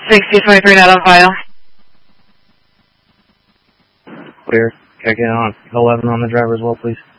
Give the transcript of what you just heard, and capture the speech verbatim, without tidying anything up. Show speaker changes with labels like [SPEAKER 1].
[SPEAKER 1] sixty twenty-three not on file.
[SPEAKER 2] Clear. Check in on eleven on the driver as well, please.